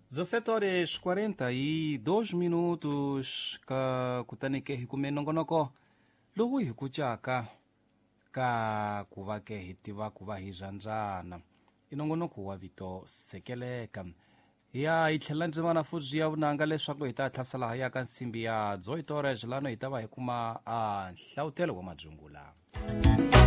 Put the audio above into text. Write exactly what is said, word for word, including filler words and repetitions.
dezessete horas e quarenta e dois minutos ka kutanike hikume nongonoko lohu hikuchaka ka kuvake hitiva kuva hizanjana inongonoko wa vito sekeleka ya itlhela ndzi vana fuji ya vunanga leswaku hi ta thlasala ya ka nsimbi ya oito horas lano hi ta va hi kuma a nhlawutelo wa majungula.